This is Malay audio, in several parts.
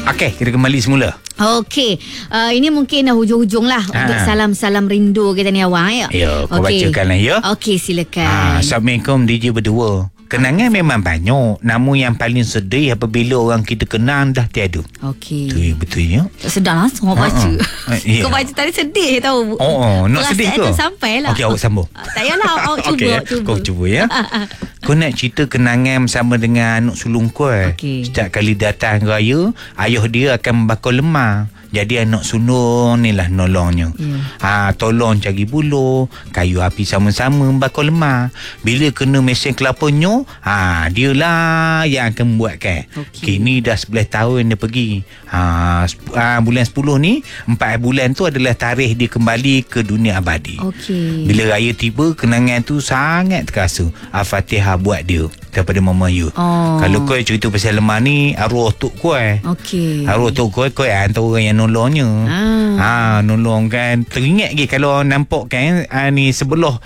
Okey, kita kembali semula. Okey, ini mungkin hujung-hujung lah untuk salam-salam rindu kita ni awak. Ya, kau bacakan lah ya. Okey, silakan. Assalamualaikum DJ berdua. Kenangan memang banyak, namun yang paling sedih apabila orang kita kenal dah tiada. Okey. Betul ya. Tak sedar langsung awak baca. Ya. Kau baca tadi sedih tahu. Nak sedih ke? Perasaan tu sampai lah. Okey, awak sambung. Tak payahlah, awak cuba. Okey, kau cuba ya. Kau nak cerita kenangan bersama dengan anak sulung kau. Okey. Setiap kali datang raya, ayah dia akan membakar lemah. Jadi anak sulung ni lah nolongnya. Tolong cari buluh, kayu api sama-sama membakar lemah. Bila kena mesin kelapanya, dia lah yang akan membuatkan. Kini dah 11 tahun dia pergi. Bulan 10 ni, 4 bulan tu adalah tarikh dia kembali ke dunia abadi. Bila raya tiba, kenangan tu sangat terasa. Al-Fatihah buat dia daripada Mama Yu. Kalau kau cerita pasal lemah ni, arwah tok kau. Arwah tok kau antara orang yang nolongnya. Nolong kan. Teringat lagi kalau nampak kan ni sebelah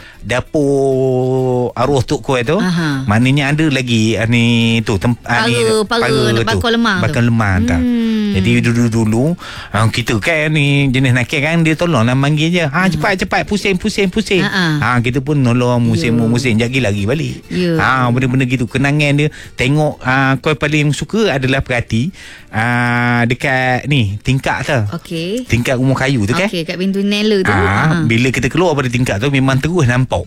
dapur arwah tok kau tu, maknanya ada lagi ni tu para bakar lemah. Bakar lemah tu. Jadi dulu-dulu kita kan ni jenis nakal kan, dia tolonglah manggil je. Cepat pusing. Kita pun nolong musim jagi lari balik. Benda-benda gitu. Kenangan dia tengok kau paling suka adalah perhati dekat ni tingkap tu. Tingkap rumah kayu tu kan. Kat pintu nela tu. Bila kita keluar pada tingkap tu memang terus nampak.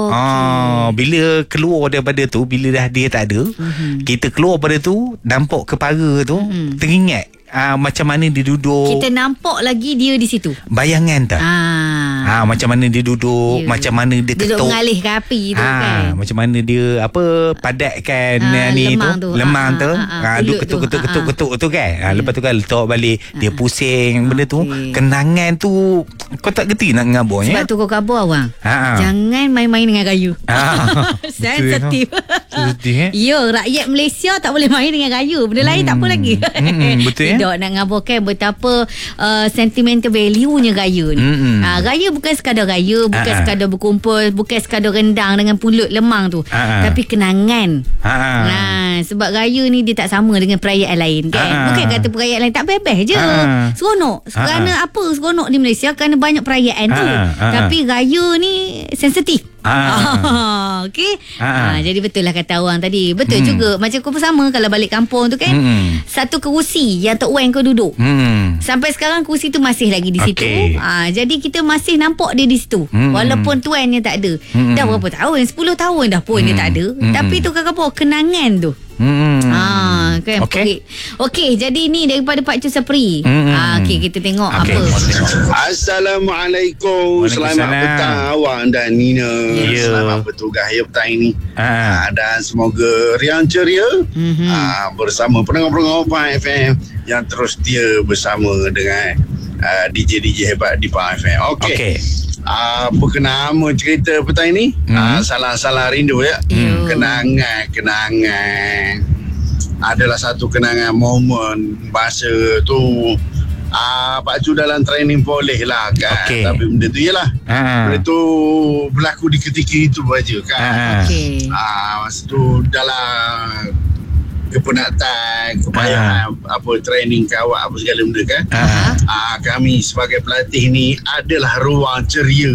Bila keluar daripada tu, bila dah dia tak ada, kita keluar pada tu nampak kepala tu, teringat macam mana dia duduk. Kita nampak lagi dia di situ. Bayangan tak? Macam mana dia duduk, macam mana dia ketuk. Duduk mengalihkan api tu kan. Macam mana dia padatkan ni lemang tu. Duduk ketuk tu kan. Lepas tu kan letak balik, dia pusing benda tu. Kenangan tu kau tak gerti nak ngabarnya. Sebab tu kau khabar orang. Jangan main-main dengan kayu. Sensitif. Ya, rakyat Malaysia tak boleh main dengan kayu. Benda lain tak apa lagi. Betul ya. Tidak nak ngabarkan betapa sentimental value-nya raya ni. Raya bukan sekadar raya, bukan sekadar berkumpul, bukan sekadar rendang dengan pulut lemang tu, tapi kenangan. Sebab raya ni dia tak sama dengan perayaan lain kan. Bukan kata perayaan lain tak bebas je. Seronok. Kerana apa seronok di Malaysia? Kerana banyak perayaan tu. Tapi raya ni sensitif. Jadi betul lah kata orang tadi. Betul juga. Macam kau pun sama kalau balik kampung tu kan, satu kerusi yang Tok Wan kau duduk, sampai sekarang kerusi tu masih lagi di situ. Jadi kita masih nampak dia di situ, walaupun tuannya tak ada. Dah berapa tahun, 10 tahun dah pun dia tak ada. Tapi tu kakak apa, kenangan tu. Kan. Okey, jadi ni daripada Pak Cu Sapri. Okey, kita tengok apa. Assalamualaikum. Selamat petang awak dan Nina. Selamat bertugas ya petang ini. Dan semoga riang ceria bersama pendengar-pendengar Pahang FM yang terus setia bersama dengan DJ-DJ hebat di Pahang FM. Okey. Berkenaan cerita petang ini, salah-salah rindu ya. Kenangan adalah satu kenangan momen masa tu Pak Cu dalam training boleh lah kan. Tapi benda tu ialah benda tu berlaku di ketika itu saja kan. Masa tu dalam kepenatan, kepayahan training kawat apa segala benda kan. Kami sebagai pelatih ni adalah ruang ceria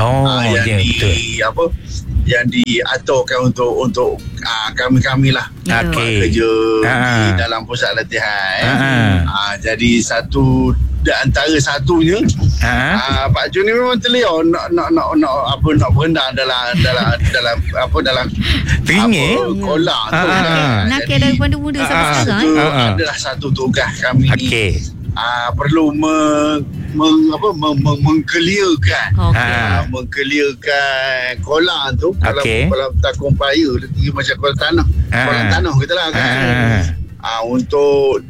yang diaturkan untuk kami lah kerja di dalam pusat latihan. Jadi satu di antara satunya Pak Cu ni memang terlihat nak berenang dalam teringin kolam tu. Nak daripada muda sampai sekarang. Itu adalah satu tugas kami ni. Perlu mengkelirkan kolam tu. Kalau takung payah dia macam kolam tanah kita lah kan. Untuk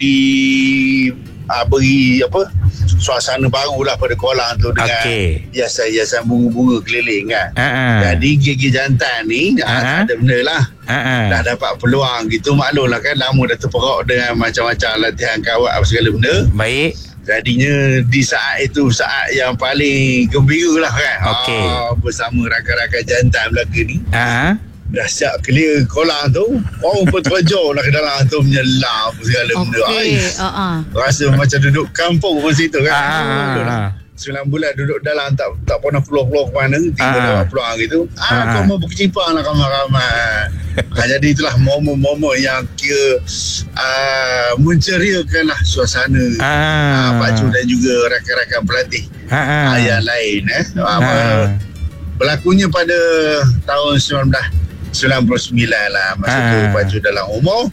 beri suasana baru lah pada kolam tu dengan hiasan-hiasan bunga-bunga keliling kan. Jadi gigi jantan ni ada benda lah. Dah dapat peluang gitu, maklum lah kan, lama dah terperok dengan macam-macam latihan kawat apa segala benda. Baik. Jadinya di saat itu saat yang paling gembira lah kan. Bersama rakan-rakan jantan belaka ni. dah siap clear kolam tu, orang pun terjauh nak ke dalam tu menyelam segala benda. Rasa macam duduk kampung pun situ kan. 9 bulan duduk dalam, tak pernah keluar ke mana, tiba dapat peluang gitu. Kau mau berkecimpung lah ramai-ramai. Jadi itulah momen-momen yang kira menceriakan lah suasana Pak Ju dan juga rakan-rakan pelatih yang lain. Berlakunya pada tahun 1999 lah. Masa tu Pak Ju dalam umur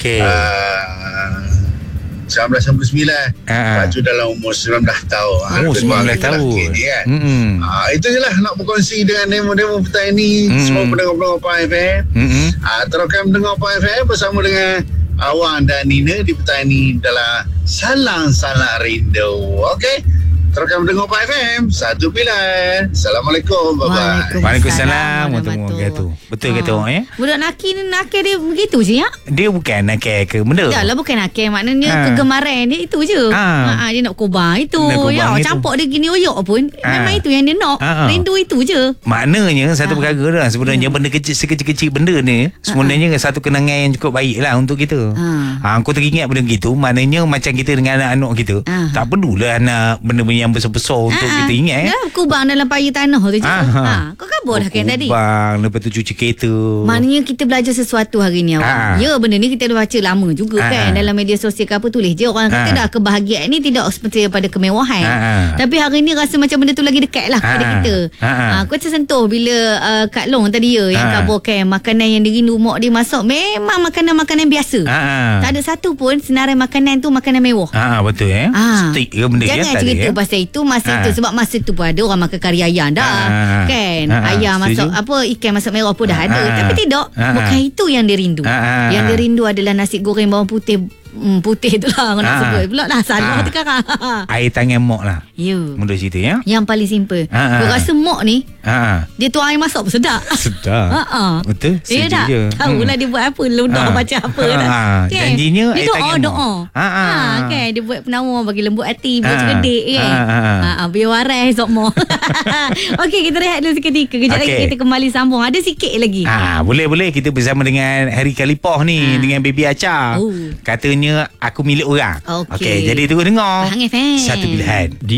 1999 Pak Ju dalam umur 19 tahun. 19 tahun kan? Itu je lah nak berkongsi dengan demo-demo petang ini. Semua pendengar-pendengar Pahang FM. Teruskan mendengar Pahang FM bersama dengan Awang dan Nina di petang ini dalam Salang-Salang Rindu. Okey, teruskan mendengar Pahang FM. Satu pilihan. Assalamualaikum. Bye-bye. Waalaikumsalam warahmatullahi wabarakatuh. Betul kata orang ya. Budak nakal dia begitu je ya. Dia bukan nakal ke benda. Dah lah, bukan nakal, maknanya kegemaran dia itu je. Dia nak kubang itu. Ya, campur dia gini oyok pun. Memang itu yang dia nak. Rindu itu je. Maknanya satu perkara dah sebenarnya benda kecil, sekecil-kecil benda ni sebenarnya satu kenangan yang cukup baik lah untuk kita. Aku teringat benda gitu. Maknanya macam kita dengan anak-anak kita, tak perlulah nak benda-benda yang besar-besar untuk kita ingat. Kubang dalam payung tanah tu je. Kau kabur dah kan tadi. Kubang, lepas tu cuci kereta. Maknanya kita belajar sesuatu hari ni awak. Ya, benda ni kita dah baca lama juga kan. Dalam media sosial ke apa, tulis je orang kata dah kebahagiaan ni tidak seperti pada kemewahan. Tapi hari ni rasa macam benda tu lagi dekat lah pada kita. Aku tersentuh bila Kak Long tadi yang kabarkan makanan yang dirindu mak dia masuk memang makanan-makanan biasa. Tak ada satu pun senarai makanan tu makanan mewah. Betul Steak ke benda jangan kan cerita pasal itu masa itu, sebab masa tu pun ada orang makan kari ayam dah kan. Ayam masuk apa, ikan masuk merah pun dah ada. Tapi tidak, bukan itu yang dia rindu. Yang dia rindu adalah nasi goreng bawang putih. Putih tu lah nak sebut pula dah salah sekarang. Air tangan mak lah. Ya. Mudah cerita ya. Yang paling simple. Aku rasa mak ni dia tuang air masak pun sedap. Sedap. Betul. Ya tak? Tahulah dia buat apa, lundak baca apa kan. Janjinya dia air tangan doa. Kan dia buat penawar bagi lembut hati, buat cekedik kan. Biar warai esok mak. Okey, kita rehat dulu seketika. Kejap lagi kita kembali sambung. Ada sikit lagi. Boleh kita bersama dengan Harry Kalipah ni dengan Baby Acha. Katanya aku milik orang. Okey, jadi terus dengar. Pahang FM. Satu pilihan.